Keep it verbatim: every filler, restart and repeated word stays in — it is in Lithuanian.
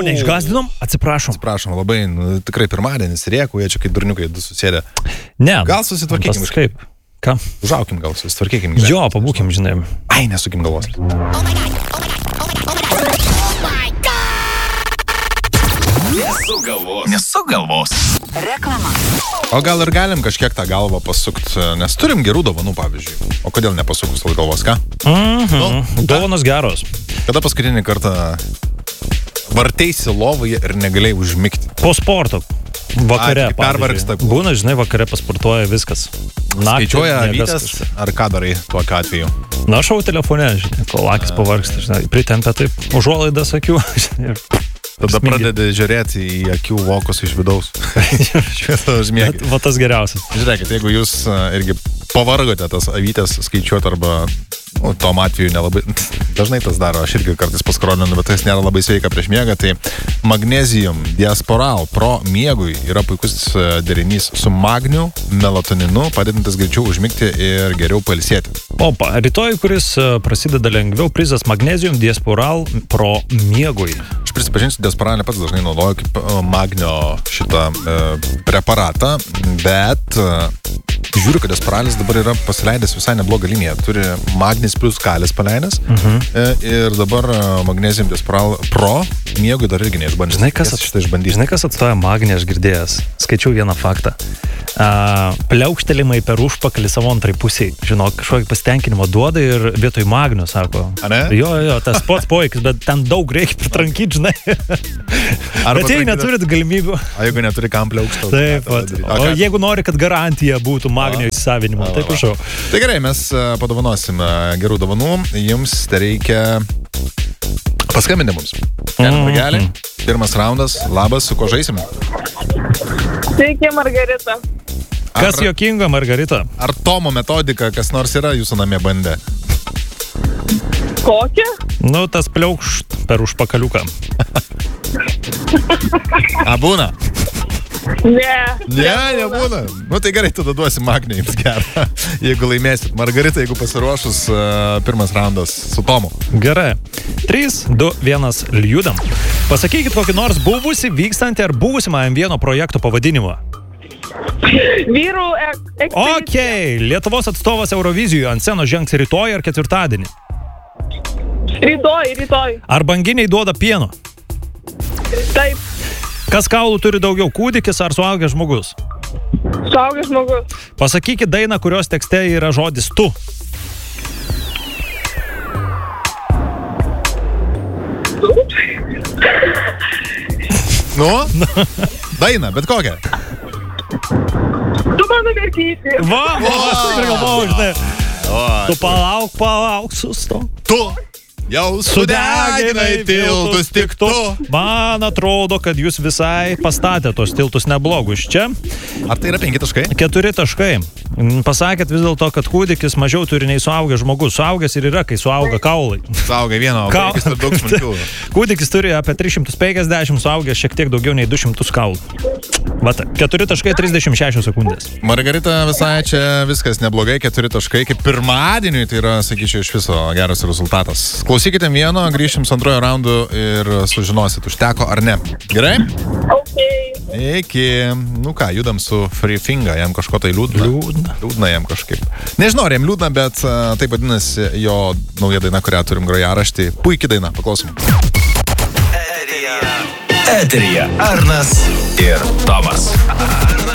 neišgąsdinom? Atsiprašom. Atsiprašom, labai, nu, tikrai pirmadienis rėkų, jie čia kaip durniukai du susėdė. Ne. Gal susitvarkykim. Kaip? Ką? Užaukim gal, susitvarkykim. Jo, pabūkim, žinai. Ai, nesukim galvos. Oh my god, oh my god, oh my god, oh my god. Nesu galvos. Nesu galvos. Reklama. O gal ir galim kažkiek tą galvą pasukti, nes turim gerų dovanų, pavyzdžiui. O kodėl nepasukus tos galvos, ką? Mhm. Nu, Dovanos geros. Kada paskutinį kartą varteisi lovoje ir negalėjai užmigti? Po sporto. Vakare, Ai, pervargsta. Būna, žinai, vakare pasportuoja viskas. Naktį Skaičiuoja miegas avytės, kažkas. ar ką darai tokiu atveju? Na, šau telefone, žinai, kol akis pavargsta, žinai, pritempia taip, užuolaidas akių, žinai. Tada Smigi. pradedi žiūrėti į akių vokus iš vidaus. Užmiegi. Va tas geriausias. Žiūrėkit, jeigu jūs uh, irgi pavargote tas avytės skaičiuoti arba nu, tom atveju nelabai, dažnai tas daro, aš irgi kartais paskrolinu, bet tas nėra labai sveika prieš miegą, tai Magnesium Diasporal Pro miegui yra puikus derinys su magniu, melatoninu, padedantis greičiau užmigti ir geriau pailsėti. Opa, rytoj, kuris prasideda lengviau, prizas Magnesium Diasporal Pro miegui. Aš prisipažinsiu, Diasporalę pats dažnai naudoju kaip magnio šitą e, preparatą, bet e, žiūriu, kad Diasporalis dabar yra pasileidęs visai neblogą liniją. Turi magnis plus kalis paleidęs uh-huh. e, ir dabar Magnesium Diasporal Pro miegui dar irgi neišbandžiu. Žinai, kas, at... Žinai, kas atstoja magnį, aš girdėjęs. Skaičiau vieną faktą. Uh, pliaukštelimai per užpakalį savo antrai pusiai. Žinok, kažkokį pasitenkinimo duoda ir vietoj magnio, sako. A ne? Jo, jo, tas pats poveikis, bet ten daug reikia pritrankyti, žinai. Arba bet jei neturit galimybių. O jeigu neturi kam pliaukštą. Taip, pat. O okay. Jeigu nori, kad garantija būtų magnio įsisavinimo, tai prašau. Tai gerai, mes padovanosim gerų dovanų. Jums tai reikia paskambinti mums. Margelį, mm-hmm. Pirmas raundas. Labas, su ko žaisim? Sveiki, Margarita. Ar, kas juokinga, Margarita? Ar Tomo metodika, kas nors yra jūsų namie bandę? Kokia? Nu, tas pliaukšt per užpakaliuką. A, būna? Ne. Ne, nebūna. Nu, tai gerai, tada duosim magnį jums gerą, jeigu laimėsit. Margarita, jeigu pasiruošus, uh, pirmas raundas su Tomu. Gerai. trys, du, vienas, judam. Pasakykit kokį nors buvusi, vykstantį ar buvusimą M vienas projekto pavadinimą. Vyrų ekspedicija. Ok, Lietuvos atstovas Eurovizijoje ant scenos žengs rytoj ar ketvirtadienį? Rytoj, rytoj. Ar banginiai duoda pieno? Taip. Kas kaulų turi daugiau, kūdikis ar suaugęs žmogus? Suaugęs žmogus. Pasakykit dainą, kurios tekste yra žodis tu. Nu? Daina, bet kokią. Tu mano vertyti. Va, va, aš ir galvoju, žinai. Tu palauk, palauk, susto. Tu jau sudeginai tiltus tik tu. Man atrodo, kad jūs visai pastatė tos tiltus neblogus čia. Ar tai yra penki taškai? Keturi taškai. Pasakėt vis dėlto, kad kūdikis mažiau turi nei suaugęs žmogus. Suaugęs ir yra, kai suauga kaulai. Suauga vieno, o Ka... kūdikis turi daug smulkių. Kūdikis turi apie tris šimtus penkiasdešimt, suaugęs šiek tiek daugiau nei du šimtus kaulų. Vat, keturi taškai trisdešimt šešios sekundės. Margarita, visai čia viskas neblogai, keturi taškai. Kaip pirmadieniui, tai yra, sakyčiau, iš viso geras rezultatas. Klausykite vieno, grįšim su antrojo raundu ir sužinosit, užteko ar ne. Gerai? Ok. Iki, nu ką, judam su Free Finger, jam kažko tai liūdna. Liūdna. Liūdna jam kažkaip. Nežinau, ar jam liūdna, bet uh, taip vadinasi jo nauja daina, kurią turim grojaraštį. Puiki daina, paklausom. Eterija. Eterija Arnas ir Tomas. Arnas